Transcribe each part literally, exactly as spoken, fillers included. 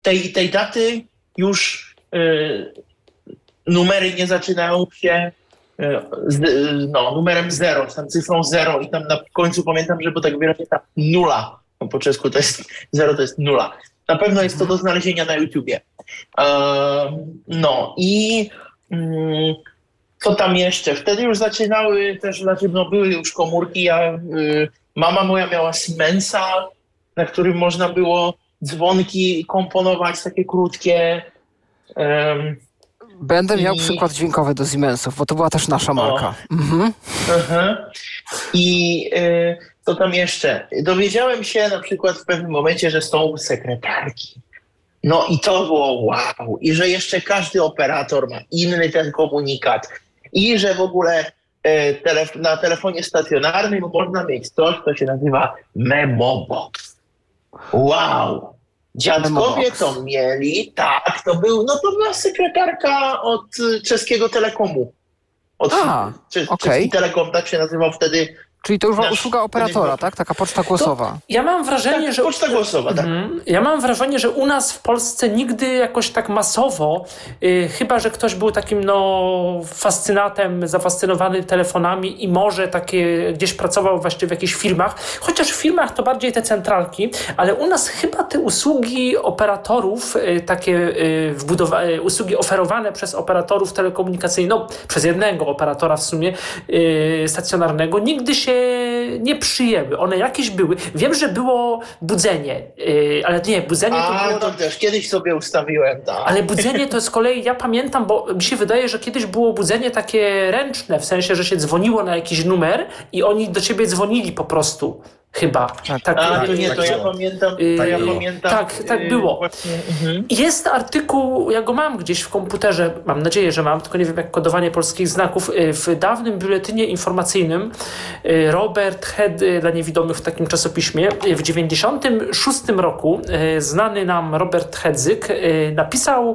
tej, tej daty już y, numery nie zaczynają się y, z, y, no, numerem zero, tam cyfrą zero i tam na końcu pamiętam, że było tak wyraźnie ta nula. No, po czesku to jest zero, to jest nula. Na pewno jest to do znalezienia na YouTubie. Y, no i y, co tam jeszcze? Wtedy już zaczynały też, znaczy no były już komórki. Ja, y, mama moja miała Siemensa, na którym można było dzwonki komponować, takie krótkie. Um, Będę i... miał przykład dźwiękowy do Siemensów, bo to była też nasza marka. Mhm. Aha. I y, co tam jeszcze? Dowiedziałem się na przykład w pewnym momencie, że są sekretarki. No i to było wow. I że jeszcze każdy operator ma inny ten komunikat. I że w ogóle y, telef- na telefonie stacjonarnym można mieć coś, co się nazywa Memobox. Wow! Dziadkowie to mieli, tak, to był, no to była sekretarka od czeskiego Telekomu. Od A, Czes- okej. Czeski Telekom, tak się nazywał wtedy. Czyli to już była Nasz- usługa operatora, tak? Taka poczta głosowa. Ja mam wrażenie, Tak, że... poczta głosowa, tak. Mhm. Ja mam wrażenie, że u nas w Polsce nigdy jakoś tak masowo, yy, chyba że ktoś był takim no fascynatem, zafascynowany telefonami i może takie gdzieś pracował właśnie w jakichś firmach, chociaż w firmach to bardziej te centralki, ale u nas chyba te usługi operatorów, yy, takie yy, wbudowa- yy, usługi oferowane przez operatorów telekomunikacyjnych, no przez jednego operatora w sumie yy, stacjonarnego, nigdy się nie przyjęły. One jakieś były. Wiem, że było budzenie, yy, ale nie, budzenie to A, było... to też kiedyś sobie ustawiłem, tak. Ale budzenie to z kolei, ja pamiętam, bo mi się wydaje, że kiedyś było budzenie takie ręczne, w sensie, że się dzwoniło na jakiś numer i oni do ciebie dzwonili po prostu. Chyba. Tak. Tak, A, to nie, tak, to ja było. pamiętam, to Yy, ja było. pamiętam. Tak, tak yy, było. Właśnie, mhm. Jest artykuł, ja go mam gdzieś w komputerze, mam nadzieję, że mam, tylko nie wiem jak kodowanie polskich znaków, w dawnym biuletynie informacyjnym Robert Head dla niewidomych w takim czasopiśmie w dziewięćdziesiątym szóstym roku znany nam Robert Hedzyk napisał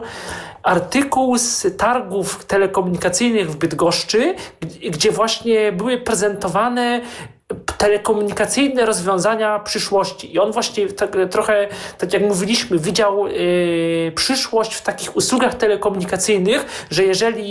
artykuł z targów telekomunikacyjnych w Bydgoszczy, gdzie właśnie były prezentowane telekomunikacyjne rozwiązania przyszłości. I on właśnie tak, trochę, tak jak mówiliśmy, widział yy, przyszłość w takich usługach telekomunikacyjnych, że jeżeli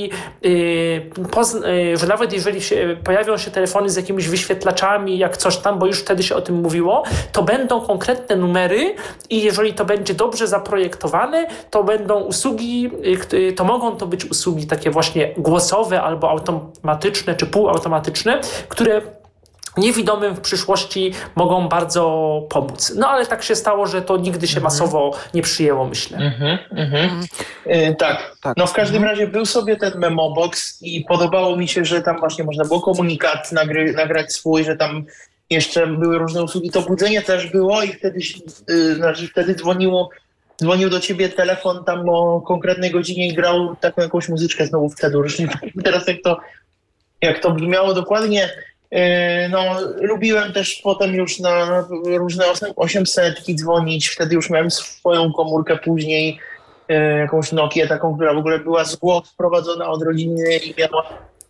yy, pozna, yy, że nawet jeżeli się, pojawią się telefony z jakimiś wyświetlaczami, jak coś tam, bo już wtedy się o tym mówiło, to będą konkretne numery i jeżeli to będzie dobrze zaprojektowane, to będą usługi, yy, to mogą to być usługi takie właśnie głosowe albo automatyczne czy półautomatyczne, które niewidomym w przyszłości mogą bardzo pomóc. No ale tak się stało, że to nigdy się masowo nie przyjęło, myślę. Mhm, mhm. Yy, tak. Tak. No w każdym Mhm. razie był sobie ten Memobox i podobało mi się, że tam właśnie można było komunikat nagry, nagrać swój, że tam jeszcze były różne usługi. To budzenie też było i wtedy, yy, znaczy wtedy dzwoniło, dzwonił do ciebie telefon tam o konkretnej godzinie i grał taką jakąś muzyczkę znowu w C-dur. Teraz jak to, jak to brzmiało dokładnie. No, lubiłem też potem już na różne osiemsetki dzwonić. Wtedy już miałem swoją komórkę, później jakąś Nokię taką, która w ogóle była z głos wprowadzona od rodziny i miała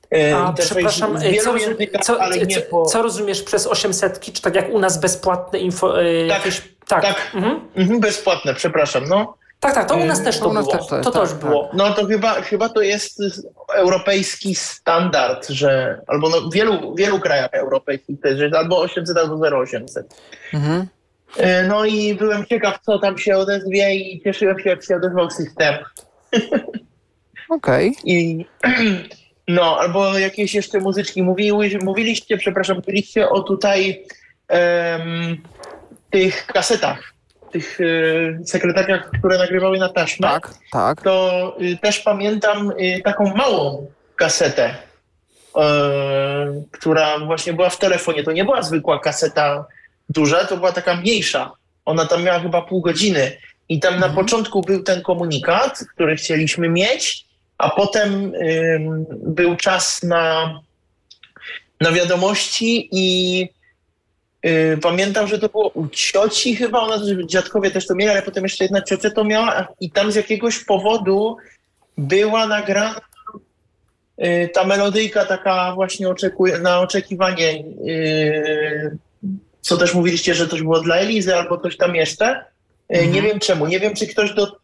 A przepraszam, co, języka, co, ale nie co, po... co rozumiesz przez osiemsetki? Czy tak jak u nas bezpłatne info... Yy, Tak, jakieś... tak. tak. Mhm. Mhm, bezpłatne, przepraszam, no. Tak, tak, to u nas też to U nas było. też to jest, to tak, też było. No to chyba, chyba to jest europejski standard, że albo no, w wielu, wielu krajach europejskich też jest albo osiemset, albo zero osiemset. Mhm. No i byłem ciekaw, co tam się odezwie i cieszyłem się, jak się odezwał system. Okej. I no, albo jakieś jeszcze muzyczki mówiły, mówiliście, przepraszam, mówiliście o tutaj um, tych kasetach, tych y, sekretarkach, które nagrywały na taśmę. Tak, tak. To y, też pamiętam y, taką małą kasetę, y, która właśnie była w telefonie. To nie była zwykła kaseta duża, to była taka mniejsza. Ona tam miała chyba pół godziny. I tam na początku był ten komunikat, który chcieliśmy mieć, a potem y, był czas na, na wiadomości i y, pamiętam, że to było u cioci chyba, ona, dziadkowie też to mieli, ale potem jeszcze jedna ciocia to miała i tam z jakiegoś powodu była nagrana y, ta melodyjka taka właśnie oczekuje, na oczekiwanie, y, co też mówiliście, że coś było dla Elizy albo coś tam jeszcze. Mhm. Nie wiem czemu. Nie wiem, czy ktoś do